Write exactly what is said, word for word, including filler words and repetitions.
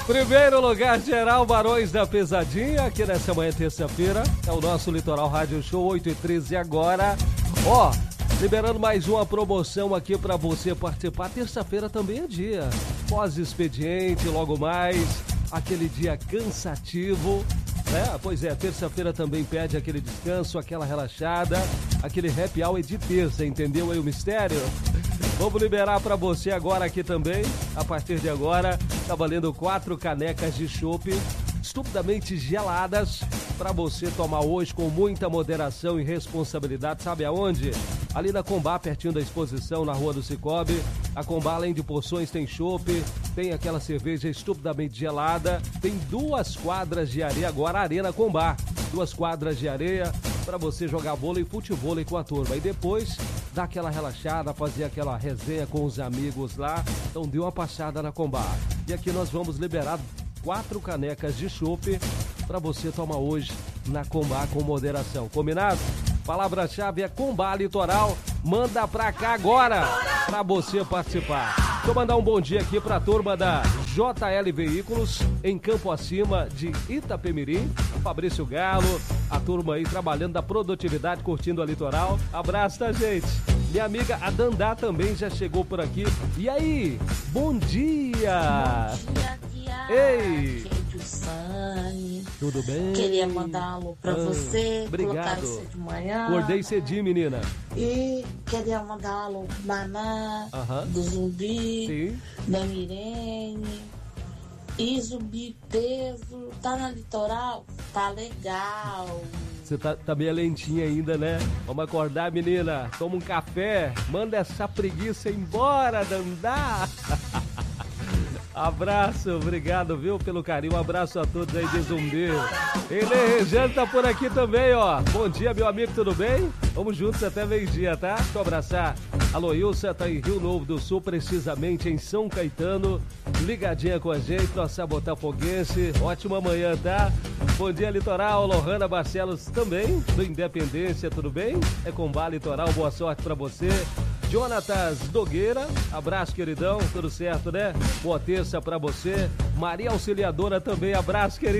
Primeiro lugar geral, Barões da Pesadinha, aqui nessa manhã, terça-feira. É o nosso Litoral Rádio Show, oito e treze agora. Ó, liberando mais uma promoção aqui pra você participar. Terça-feira também é dia. Pós-expediente, logo mais. Aquele dia cansativo. É, pois é, terça-feira também pede aquele descanso, aquela relaxada, aquele happy hour de terça, entendeu aí o mistério? Vamos liberar pra você agora aqui também, a partir de agora, tá valendo quatro canecas de chopp, estupidamente geladas, pra você tomar hoje com muita moderação e responsabilidade, sabe aonde? Ali na Combá, pertinho da exposição, na Rua do Cicobi. A Combá, além de porções, tem chopp, tem aquela cerveja estupidamente gelada, tem duas quadras de areia, agora Arena Combá, duas quadras de areia para você jogar vôlei e futevôlei com a turma. E depois, dá aquela relaxada, fazer aquela resenha com os amigos lá. Então dê uma passada na Combá. E aqui nós vamos liberar quatro canecas de chopp para você tomar hoje na Combá com moderação. Combinado? Palavra-chave é Combá Litoral. Manda pra cá agora pra você participar. Deixa eu mandar um bom dia aqui pra turma da J L Veículos em Campo Acima de Itapemirim. Fabrício Galo, a turma aí trabalhando da produtividade, curtindo a Litoral. Abraço, tá, gente? Minha amiga a Dandá também já chegou por aqui. E aí? Bom dia! Bom dia, dia. Ei! Sani. Tudo bem? Queria mandar um alô pra ah, você. Obrigado. Colocaram você de manhã. Acordei cedinho, menina. E queria mandar um alô pro Naná, uh-huh. do Zumbi, Sim. da Mirene. E Zumbi Peso, tá na Litoral? Tá legal. Você tá, tá meio lentinha ainda, né? Vamos acordar, menina. Toma um café. Manda essa preguiça embora, Dandá. Abraço, obrigado, viu, pelo carinho. Um abraço a todos aí de Zumbi. Ele Regiane tá por aqui também, ó. Bom dia, meu amigo, tudo bem? Vamos juntos até meio-dia, tá? Deixa eu abraçar. A Loilça tá em Rio Novo do Sul, precisamente em São Caetano. Ligadinha com a gente, nossa botafoguense. Ótima manhã, tá? Bom dia, Litoral. Lohana Barcelos também, do Independência, tudo bem? É Combá Litoral, boa sorte pra você. Jonatas Dogueira, abraço, queridão, tudo certo, né? Boa terça pra você. Maria Auxiliadora também, abraço, querido.